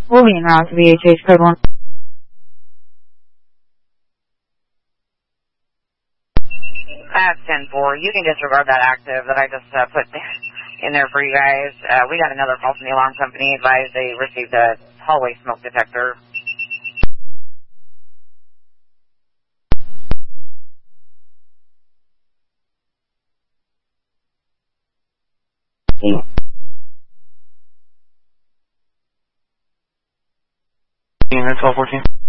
Moving around to VHH code 1. That's 10-4. You can disregard that active that I just put in there for you guys. We got another call from the alarm company. Advised they received a hallway smoke detector. Unit 1214.